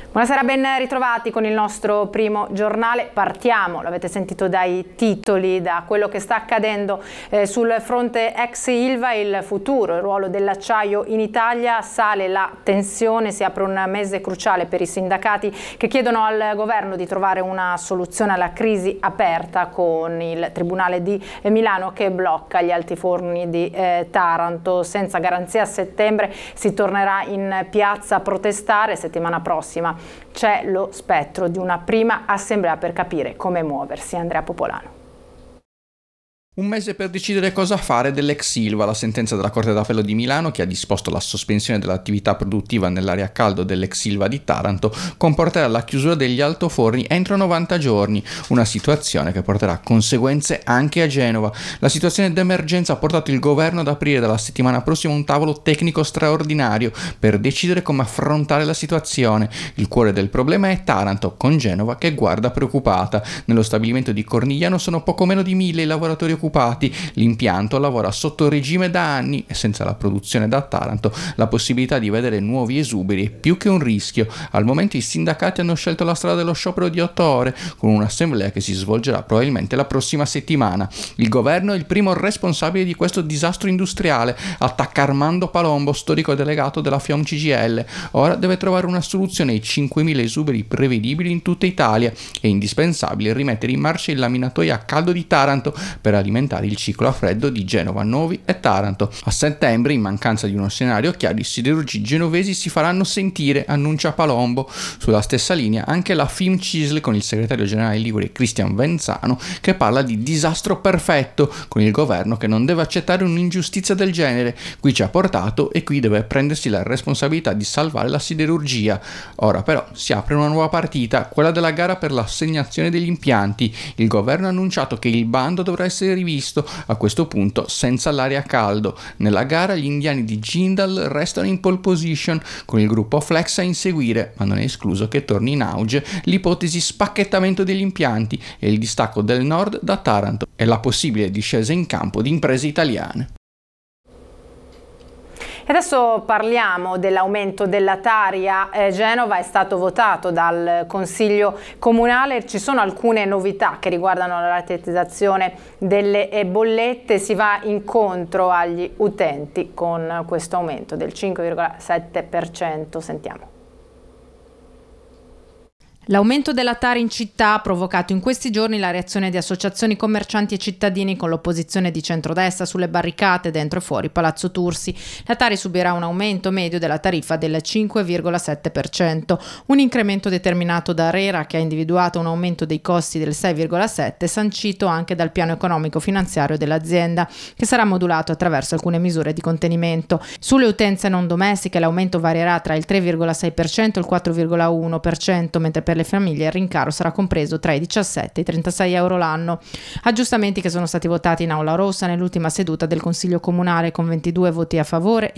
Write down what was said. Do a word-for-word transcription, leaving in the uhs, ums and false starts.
Buonasera, ben ritrovati con il nostro primo giornale. Partiamo, l'avete sentito dai titoli, da quello che sta accadendo eh, sul fronte ex Ilva, il futuro, il ruolo dell'acciaio in Italia. Sale la tensione, si apre un mese cruciale per i sindacati che chiedono al governo di trovare una soluzione alla crisi aperta, con il Tribunale di Milano che blocca gli altiforni di eh, Taranto. Senza garanzia a settembre si tornerà in piazza a protestare. Settimana prossima c'è lo spettro di una prima assemblea per capire come muoversi. Andrea Popolano. Un mese per decidere cosa fare dell'ex Ilva. La sentenza della Corte d'Appello di Milano, che ha disposto la sospensione dell'attività produttiva nell'area a caldo dell'ex Ilva di Taranto, comporterà la chiusura degli altoforni entro novanta giorni, una situazione che porterà conseguenze anche a Genova. La situazione d'emergenza ha portato il governo ad aprire dalla settimana prossima un tavolo tecnico straordinario per decidere come affrontare la situazione. Il cuore del problema è Taranto, con Genova che guarda preoccupata. Nello stabilimento di Cornigliano sono poco meno di mille i lavoratori occupati. L'impianto lavora sotto regime da anni e senza la produzione da Taranto la possibilità di vedere nuovi esuberi è più che un rischio. Al momento i sindacati hanno scelto la strada dello sciopero di otto ore, con un'assemblea che si svolgerà probabilmente la prossima settimana. Il governo è il primo responsabile di questo disastro industriale, attacca Armando Palombo, storico delegato della FIOM C G I L. Ora deve trovare una soluzione ai cinquemila esuberi prevedibili in tutta Italia. È indispensabile rimettere in marcia il laminatoio a caldo di Taranto per alimentare il ciclo a freddo di Genova, Novi e Taranto. A settembre, in mancanza di uno scenario chiaro, i siderurgi genovesi si faranno sentire, annuncia Palombo. Sulla stessa linea anche la FIMCISL, con il segretario generale ligure Cristian Venzano, che parla di disastro perfetto, con il governo che non deve accettare un'ingiustizia del genere. Qui ci ha portato e qui deve prendersi la responsabilità di salvare la siderurgia. Ora però si apre una nuova partita, quella della gara per l'assegnazione degli impianti. Il governo ha annunciato che il bando dovrà essere rivisto, a questo punto senza l'area a caldo. Nella gara gli indiani di Jindal restano in pole position, con il gruppo Flex a inseguire, ma non è escluso che torni in auge l'ipotesi spacchettamento degli impianti e il distacco del nord da Taranto e la possibile discesa in campo di imprese italiane. Adesso parliamo dell'aumento della Tari a eh, Genova. È stato votato dal Consiglio Comunale. Ci sono alcune novità che riguardano la rateizzazione delle eh, bollette. Si va incontro agli utenti con questo aumento del cinque virgola sette per cento. Sentiamo. L'aumento della Tari in città ha provocato in questi giorni la reazione di associazioni, commercianti e cittadini, con l'opposizione di centrodestra sulle barricate dentro e fuori Palazzo Tursi. La Tari subirà un aumento medio della tariffa del cinque virgola sette per cento, un incremento determinato da ARERA, che ha individuato un aumento dei costi del sei virgola sette per cento, sancito anche dal piano economico-finanziario dell'azienda, che sarà modulato attraverso alcune misure di contenimento. Sulle utenze non domestiche l'aumento varierà tra il tre virgola sei per cento e il quattro virgola uno per cento, mentre per le famiglie il rincaro sarà compreso tra i diciassette e i trentasei euro l'anno. Aggiustamenti che sono stati votati in Aula Rossa nell'ultima seduta del Consiglio Comunale, con ventidue voti a favore